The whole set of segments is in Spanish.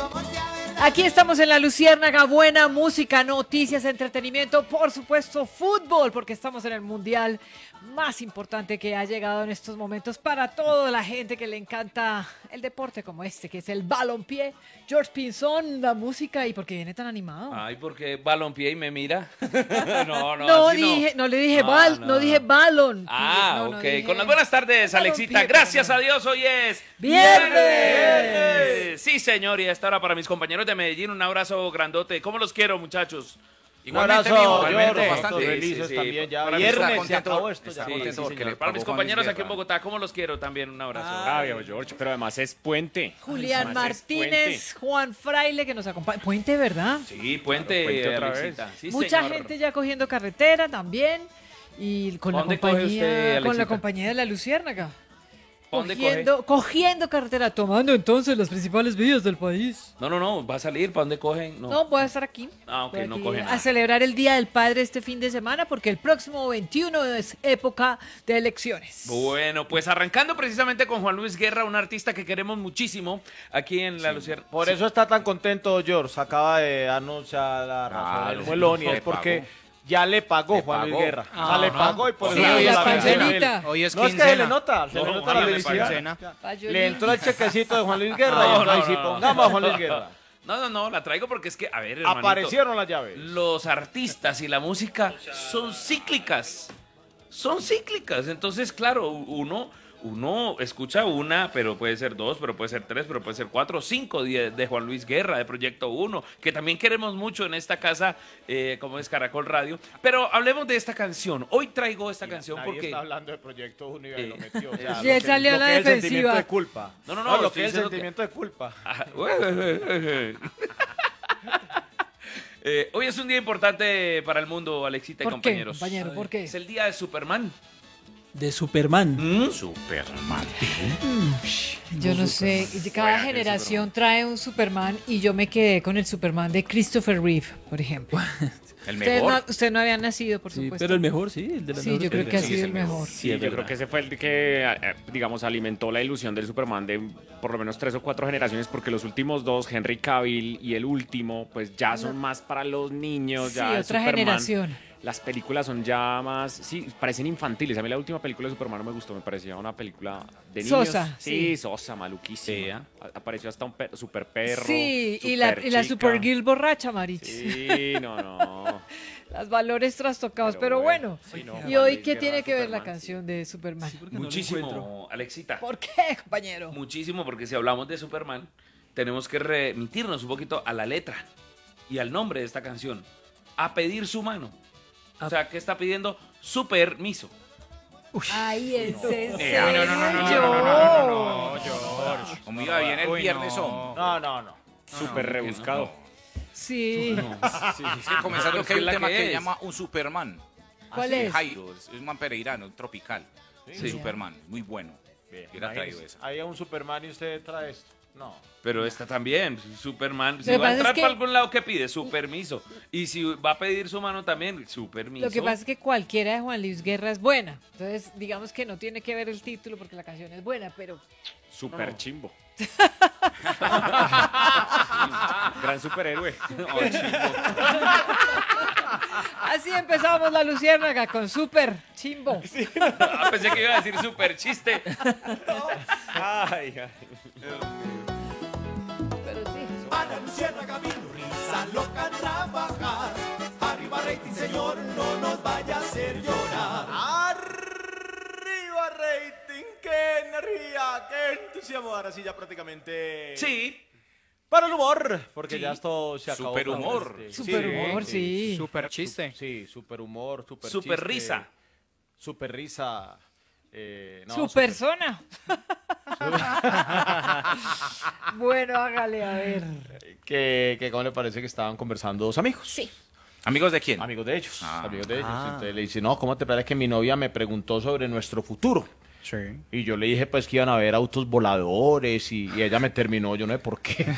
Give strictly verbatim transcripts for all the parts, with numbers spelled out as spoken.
Aquí estamos en La Luciérnaga, buena música, noticias, entretenimiento, por supuesto fútbol, porque estamos en el mundial más importante que ha llegado en estos momentos para toda la gente que le encanta el deporte como este, que es el balompié. George Pinzón, la música, ¿y por qué viene tan animado? Ay, porque balompié y me mira. no, no, no, así dije, no. no le dije No, bal, no. no dije balón. Ah, no, ok. no dije- Con las buenas tardes, Alexita. balompié, Gracias no. a Dios, hoy es ¡Viernes! viernes. Sí, señor, y a esta hora para mis compañeros de Medellín, un abrazo grandote. ¿Cómo los quiero, muchachos? Igualmente, abrazo, mijo, George, igualmente. bastante Sí, felices sí, sí. también ya. Para mí Viernes, está se contento, acabó esto está ya. contento Sí, sí, porque señor. le Para pagó mis Juan compañeros Luis aquí en Guerra. Bogotá, ¿cómo los quiero también? Un abrazo. Ah. Rabia, George, pero además es puente. Julián Además es Martínez, Juan Fraile, que nos acompaña. Puente, ¿verdad? Sí, puente, Claro, puente otra Alexita. Sí, Mucha señor. gente ya cogiendo carretera también. Y con la ¿Dónde coge compañía, usted, con la Alexita? compañía de La Luciérnaga. ¿Dónde Cogiendo, cogiendo carretera, tomando entonces las principales vías del país. No, no, no, va a salir. ¿Para dónde cogen? No, voy a estar aquí. Ah, ok, Voy no aquí coge a nada. celebrar el Día del Padre este fin de semana porque el próximo veintiuno es época de elecciones. Bueno, pues arrancando precisamente con Juan Luis Guerra, un artista que queremos muchísimo aquí en La Luciérnaga. Por eso está tan contento George. Acaba de anunciar la razón Claro, del muelón y le es porque pagó. ya le pagó Le Juan Luis pagó. Guerra. Ah, o sea, le no. pagó y por Sí, eso le dio la canción a él. cancelita. Hoy es No es que se quincena. le nota, se le No, nota ojalá la le felicidad. quincena. Le entró el chequecito de Juan Luis Guerra No, y entonces no, ahí sí, no, no. pongamos a Juan Luis Guerra. No, no, no, la traigo porque es que, a ver, hermanito, Aparecieron las llaves. los artistas y la música son cíclicas. Son cíclicas. Entonces, claro, uno, uno escucha una, pero puede ser dos, pero puede ser tres, pero puede ser cuatro, cinco de, de Juan Luis Guerra, de Proyecto Uno, que también queremos mucho en esta casa, eh, como es Caracol Radio. Pero hablemos de esta canción. Hoy traigo esta canción Nadie porque... está hablando de Proyecto Uno y ahí Eh, lo metió. O sea, Sí, lo él que- salió a lo la que es el defensiva. sentimiento de culpa. No, no, no, lo estoy que es el diciendo que- sentimiento de culpa. Ah, Eh, hoy es un día importante para el mundo, Alexita y ¿Por qué, compañeros. compañero? ¿Por qué? Es el día de Superman. De Superman. ¿Mm? Superman. Yo no sé, cada generación trae un Superman y yo me quedé con el Superman de Christopher Reeve, por ejemplo. El Usted no, mejor. usted no había nacido, por Sí, supuesto. pero el mejor, sí, el de la Sí, mejor yo creo película. que ha sí, sido es el el mejor. mejor. Sí, yo creo que ese fue el que, eh, digamos, alimentó la ilusión del Superman de por lo menos tres o cuatro generaciones, porque los últimos dos, Henry Cavill y el último, pues ya son más para los niños. Sí, ya otra el Superman, generación. Las películas son ya más, sí, parecen infantiles. A mí la última película de Superman no me gustó, me parecía una película de niños. Sosa, Sí, sí. sosa, maluquísima. Sí, ¿eh? A- Apareció hasta un per- super perro. Sí, y la, y la superchica. Supergirl borracha, Marich. Sí, no, no. Los valores trastocados, pero, Pero bueno. bueno, sí, no, ¿Y Juan hoy Luis qué Guerra, tiene que ver la Superman, canción de Superman? porque no lo Muchísimo, encuentro. Alexita. ¿Por qué, compañero? Muchísimo, porque si hablamos de Superman, tenemos que remitirnos un poquito a la letra y al nombre de esta canción. A pedir su mano. O sea, ¿qué está pidiendo? Su permiso. Ay, ¿es en No, serio? no, no, no, no, no, no, no, no, no, George. Como iba bien el Uy, viernes, no. hombre. No, no, no. Súper no, rebuscado. no. Sí. Es que comenzando pero que hay es un la tema que que se es. llama un Superman. ¿Cuál De es? Jairo, es un man pereirano, tropical. Sí. Superman, muy bueno. Bien, Hubiera traído imagínese, eso. Había un Superman y usted trae esto. No. Pero esta también, Superman. Si Lo que va a pasa es entrar que- para algún lado, ¿qué pide? Su permiso. Y si va a pedir su mano también, su permiso. Lo que pasa es que cualquiera de Juan Luis Guerra es buena. Entonces, digamos que no tiene que ver el título porque la canción es buena, pero Súper chimbo. Gran superhéroe. así empezamos la Luciérnaga con Super Chimbo. Ah, pensé que iba a decir super chiste. Ay, ay. Pero sí. Ana Luciérnaga vino risa loca a trabajar. Arriba rating, señor, no nos vaya a hacer llorar. Arriba rating, qué energía, qué entusiasmo. Ahora sí ya prácticamente. Sí. Para el humor, porque Sí. ya esto se acabó. Superhumor. con este- Superhumor, sí. Super chiste. Sí, super humor, super Super chiste, risa. Super risa. Eh, no, Su super- persona. Bueno, hágale, a ver. Que, que, ¿cómo le parece que estaban conversando dos amigos? Sí. ¿Amigos de quién? Amigos de ellos. Ah. Amigos de ellos. Ah. Entonces le dice, no, ¿cómo te parece que mi novia me preguntó sobre nuestro futuro? Sí. Y yo le dije, pues, que iban a haber autos voladores y, y ella me terminó, yo no sé por qué.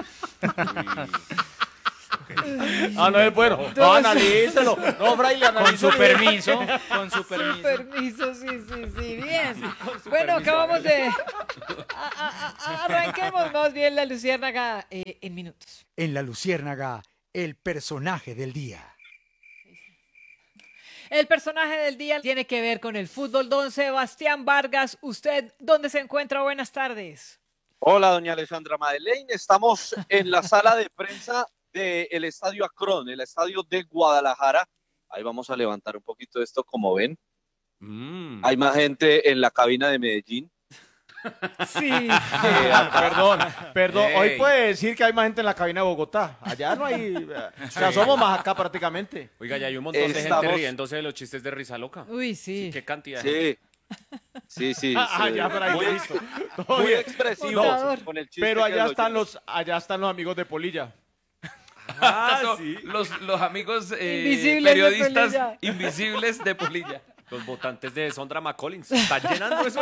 Ah, no es bueno. No, analícelo. No, Fraile, Con analícelo. su permiso. Con su permiso. Permiso, sí, sí, sí, bien. Bueno, acabamos de... a- a- a- Arranquemos más bien la Luciérnaga eh, en minutos. En la Luciérnaga, el personaje del día. El personaje del día tiene que ver con el fútbol. Don Sebastián Vargas, ¿usted dónde se encuentra? Buenas tardes. Hola, doña Alessandra Madeleine. Estamos en la sala de prensa del Estadio Akron, el estadio de Guadalajara. Ahí vamos a levantar un poquito esto, como ven. Mm. Hay más gente en la cabina de Medellín. Sí. Eh, perdón, perdón. Ey. Hoy puede decir que hay más gente en la cabina de Bogotá. Allá no hay. O sea, somos más acá prácticamente. Oiga, ya hay un montón de Estamos- gente riéndose de los chistes de risa loca. Uy, sí. Qué cantidad. de gente. Sí, sí, sí. Ah, sí. ya, por ahí muy, listo. Todo muy bien. expresivos Contador. con el chiste. Pero que allá lo están lleva. los, allá están los amigos de Polilla. Ah, los, los amigos eh, Invisibles de periodistas Polilla. invisibles de Polilla. Los votantes de Sondra McCollins. ¿Están llenando eso?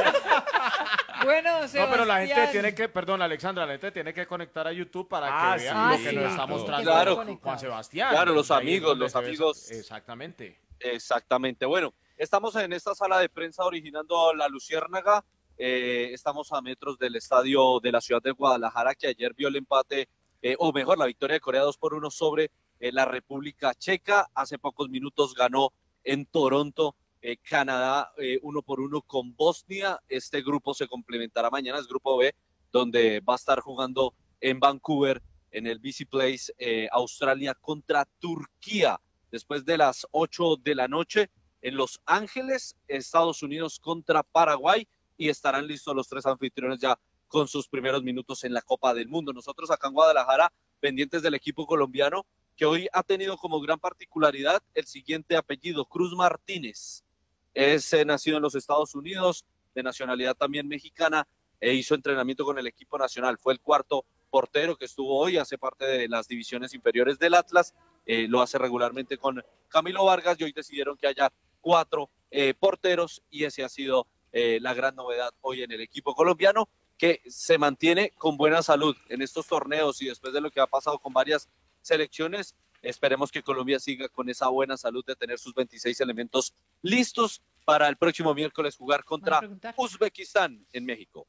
Bueno, Sebastián. No, pero la gente tiene que, perdón, Alexandra, la gente tiene que conectar a YouTube para Ah, que vean sí, lo que sí, nos sí, está sí, mostrando Claro. Juan Sebastián. Claro, los Ahí es amigos, donde los se ve amigos. eso. Exactamente. Exactamente. Bueno, estamos en esta sala de prensa originando la Luciérnaga. Eh, estamos a metros del estadio de la ciudad de Guadalajara, que ayer vio el empate, eh, o mejor, la victoria de Corea dos por uno sobre eh, la República Checa. Hace pocos minutos ganó en Toronto eh, Canadá eh, uno por uno con Bosnia. Este grupo se complementará mañana, es grupo B, donde va a estar jugando en Vancouver, en el B C Place, eh, Australia contra Turquía. Después de las ocho de la noche, en Los Ángeles, Estados Unidos contra Paraguay, y estarán listos los tres anfitriones ya con sus primeros minutos en la Copa del Mundo. Nosotros acá en Guadalajara, pendientes del equipo colombiano, que hoy ha tenido como gran particularidad el siguiente apellido, Cruz Martínez. Es eh, nacido en los Estados Unidos, de nacionalidad también mexicana, e hizo entrenamiento con el equipo nacional. Fue el cuarto portero que estuvo hoy, hace parte de las divisiones inferiores del Atlas, eh, lo hace regularmente con Camilo Vargas, y hoy decidieron que haya cuatro eh, porteros, y ese ha sido eh, la gran novedad hoy en el equipo colombiano, que se mantiene con buena salud en estos torneos, y después de lo que ha pasado con varias selecciones, esperemos que Colombia siga con esa buena salud de tener sus veintiséis elementos listos para el próximo miércoles jugar contra Uzbekistán en México.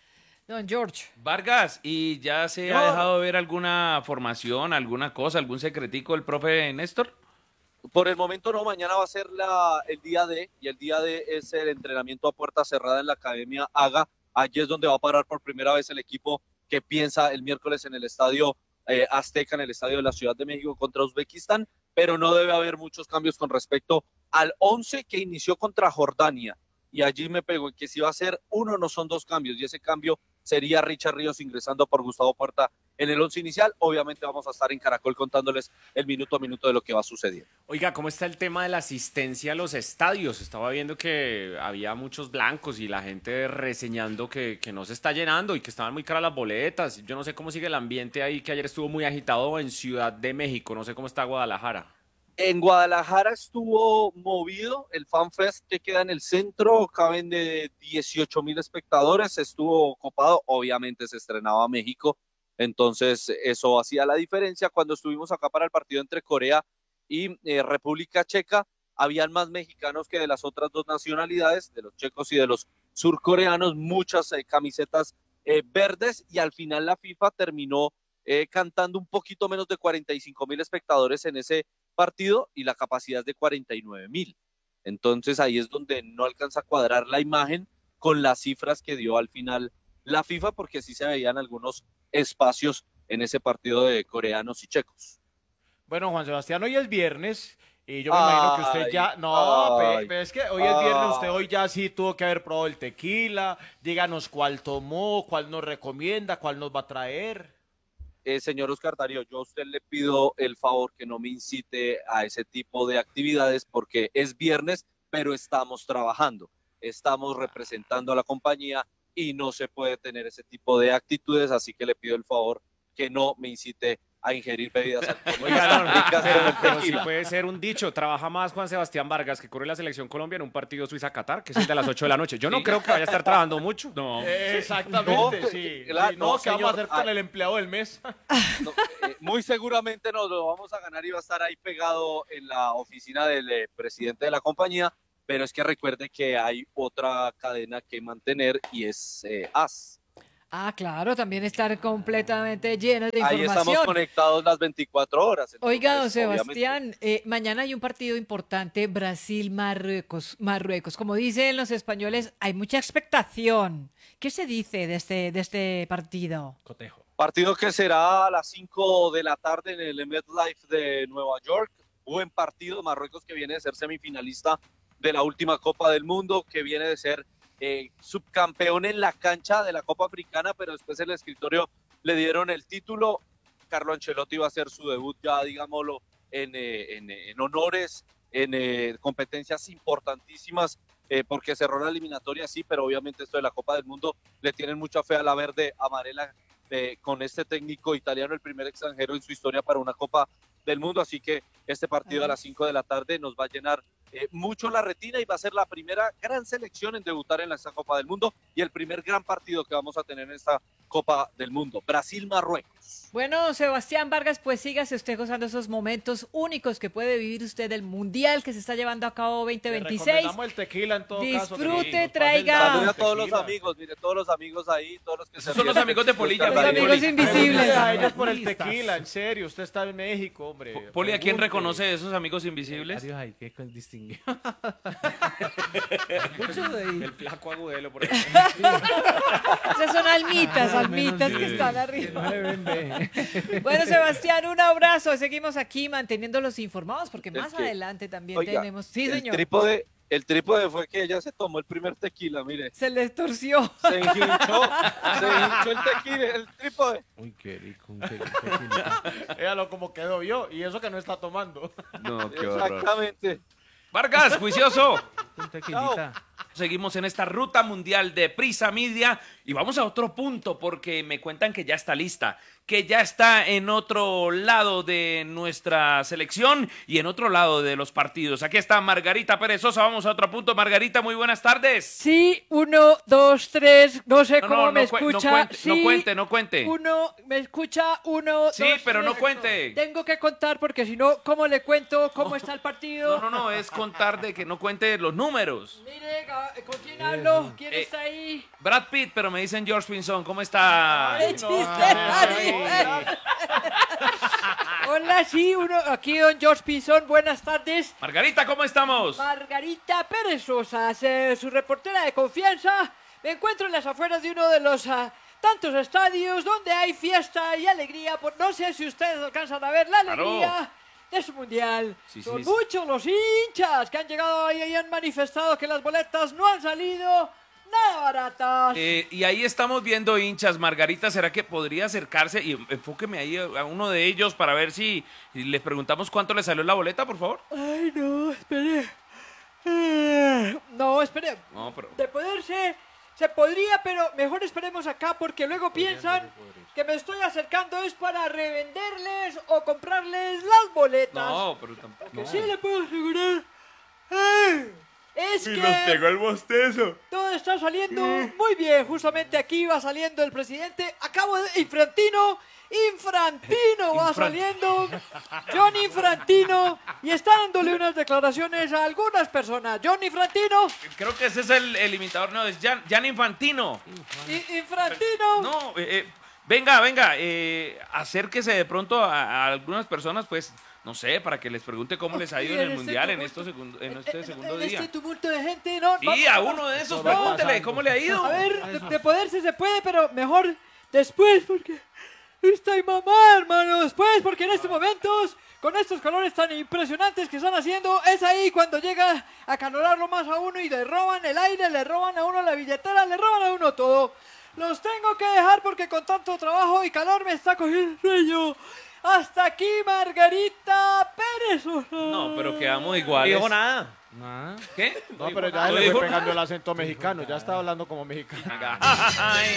Don George. Vargas, ¿y ya se ha dejado ver alguna formación, alguna cosa, algún secretico del profe Néstor? Por el momento no, mañana va a ser la, el día D, y el día D es el entrenamiento a puerta cerrada en la Academia Haga. Allí es donde va a parar por primera vez el equipo que piensa el miércoles en el estadio eh, Azteca, en el estadio de la Ciudad de México contra Uzbekistán, pero no debe haber muchos cambios con respecto al once que inició contra Jordania. Y allí me pego en que si va a ser uno, no son dos cambios, y ese cambio sería Richard Ríos ingresando por Gustavo Puerta en el once inicial. Obviamente vamos a estar en Caracol contándoles el minuto a minuto de lo que va a suceder. Oiga, ¿cómo está el tema de la asistencia a los estadios? Estaba viendo que había muchos blancos y la gente reseñando que, que no se está llenando y que estaban muy caras las boletas. Yo no sé cómo sigue el ambiente ahí, que ayer estuvo muy agitado en Ciudad de México. No sé cómo está Guadalajara. En Guadalajara estuvo movido el FanFest, que queda en el centro, caben de dieciocho mil espectadores, estuvo copado, obviamente se estrenaba México, entonces eso hacía la diferencia. Cuando estuvimos acá para el partido entre Corea y eh, República Checa, habían más mexicanos que de las otras dos nacionalidades, de los checos y de los surcoreanos, muchas eh, camisetas eh, verdes, y al final la FIFA terminó eh, cantando un poquito menos de cuarenta y cinco mil espectadores en ese partido, y la capacidad de cuarenta y nueve mil. Entonces ahí es donde no alcanza a cuadrar la imagen con las cifras que dio al final la FIFA, porque sí se veían algunos espacios en ese partido de coreanos y checos. Bueno, Juan Sebastián, hoy es viernes y yo me imagino que usted ya... No, ay, pe- pe- es que hoy es viernes, ay. usted hoy ya sí tuvo que haber probado el tequila. Díganos cuál tomó, cuál nos recomienda, cuál nos va a traer. Eh, señor Oscar Darío, yo a usted le pido el favor que no me incite a ese tipo de actividades, porque es viernes, pero estamos trabajando, estamos representando a la compañía y no se puede tener ese tipo de actitudes, así que le pido el favor que no me incite a ingerir bebidas alcohólicas. Oiga, no, ricas como pero, el pero sí tequila. puede ser un dicho. Trabaja más Juan Sebastián Vargas, que corre la selección Colombia en un partido Suiza-Qatar, que es el de las ocho de la noche. Yo no Sí. creo que vaya a estar trabajando mucho. No. Exactamente, No, sí. claro, Sí, no, no, ¿qué vamos a señor. hacer con Ah. el empleado del mes? No, eh, muy seguramente nos lo vamos a ganar y va a estar ahí pegado en la oficina del eh, presidente de la compañía, pero es que recuerde que hay otra cadena que mantener, y es eh, A S. Ah, claro, también estar completamente llenos de Ahí información. estamos conectados las veinticuatro horas. Entonces, Oiga, don obviamente, Sebastián, eh, mañana hay un partido importante, Brasil-Marruecos. Marruecos. Como dicen los españoles, hay mucha expectación. ¿Qué se dice de este, de este partido? Cotejo. Partido que será a las cinco de la tarde en el MetLife de Nueva York. Buen partido. Marruecos, que viene de ser semifinalista de la última Copa del Mundo, que viene de ser eh, subcampeón en la cancha de la Copa Africana, pero después en el escritorio le dieron el título. Carlo Ancelotti va a hacer su debut ya, digámoslo, en, eh, en, en honores, en eh, competencias importantísimas, eh, porque cerró la eliminatoria, sí, pero obviamente esto de la Copa del Mundo le tienen mucha fe a la verde amarela, eh, con este técnico italiano, el primer extranjero en su historia para una Copa del Mundo, así que este partido a las cinco de la tarde nos va a llenar eh, mucho la retina y va a ser la primera gran selección en debutar en esta Copa del Mundo y el primer gran partido que vamos a tener en esta Copa del Mundo, Brasil-Marruecos. Bueno, Sebastián Vargas, pues sígase usted gozando esos momentos únicos que puede vivir usted del Mundial que se está llevando a cabo veinte veintiséis. Recomendamos el tequila en todo caso. Disfrute, traiga. Saludos a todos los amigos, mire, todos los amigos ahí, todos los que se Son los amigos de Polilla. Los amigos invisibles. A ellos por el tequila, en serio, usted está en México, hombre. Poli, ¿a quién Pregunte. reconoce esos amigos invisibles? Varios ahí que con- distinguió. El flaco Agudelo, por ahí. Esas son almitas, almitas que están arriba. Bueno, Sebastián, un abrazo. Seguimos aquí manteniéndolos informados porque más que- adelante también Oiga, tenemos. Sí, el señor. trípode, el trípode fue que ella se tomó el primer tequila, mire. Se les torció. Se hinchó, se hinchó el tequila, el trípode. Uy, qué rico, un qué rico. Véalo como quedó yo, y eso que no está tomando. No, qué horror. Exactamente. Vargas, juicioso. Un tequilita. Seguimos en esta ruta mundial de Prisa Media y vamos a otro punto porque me cuentan que ya está lista, que ya está en otro lado de nuestra selección y en otro lado de los partidos. Aquí está Margarita Perezosa, vamos a otro punto. Margarita, muy buenas tardes. Sí, uno, dos, tres. No sé No, cómo no, me no, cue- no escucha. cuente, sí, no cuente, no cuente. Uno, me escucha, uno, Sí, dos, pero no tres. cuente. Tengo que contar porque si no, ¿cómo le cuento cómo está el partido? No, no, no, es contar de que no cuente los números. Mire, ¿con quién hablo? ¿Quién Eh, está ahí? Brad Pitt, pero me dicen George Pinzón, ¿cómo está? ¡Qué chiste, Ari! Hola, sí, uno, aquí don George Pinzón, buenas tardes. Margarita, ¿cómo estamos? Margarita Perezosa, eh, su reportera de confianza. Me encuentro en las afueras de uno de los ah, tantos estadios donde hay fiesta y alegría. Por, no sé si ustedes alcanzan a ver la Claro. alegría de su mundial. Sí, Son sí, sí. muchos los hinchas que han llegado ahí y han manifestado que las boletas no han salido nada baratas. Eh, y ahí estamos viendo hinchas. Margarita, ¿será que podría acercarse? Y enfóqueme ahí a uno de ellos para ver si, si les preguntamos cuánto le salió la boleta, por favor. Ay, no, espere. Eh, No, espere. No, pero... De poderse, se podría, pero mejor esperemos acá porque luego piensan que me estoy acercando es para revenderles o comprarles las boletas. No, pero tampoco. Que sí le puedo asegurar. Ay, es que el bostezo. todo está saliendo muy bien. Justamente aquí va saliendo el presidente. Acabo de... Infrantino. Infrantino va Infran- saliendo. John Infrantino. Y está dándole unas declaraciones a algunas personas. John Infrantino. Creo que ese es el, el imitador, no, es Jan, Jan Infantino. I- Infrantino. No, eh, eh, venga, venga, eh, acérquese de pronto a, a algunas personas, pues, no sé, para que les pregunte cómo les ha ido en el este Mundial en, tumulto- estos segundos, en en- este en- segundo en día. este tumulto de gente, ¿no? Y Vamos- a uno de esos, No, pregúntele cómo le ha ido. A ver, de, de poderse se puede, pero mejor después, porque está mamá, hermano, después, porque en estos momentos, con estos calores tan impresionantes que están haciendo, es ahí cuando llega a calorarlo más a uno y le roban el aire, le roban a uno la billetera, le roban a uno todo. Los tengo que dejar porque con tanto trabajo y calor me está cogiendo el sueño. Hasta aquí, Margarita Pérez. No, pero quedamos iguales. No dijo nada. Nada. ¿Qué? No, pero ya ¿No le dijo fue nada? pegando el acento mexicano, ya estaba hablando como mexicano. Ay.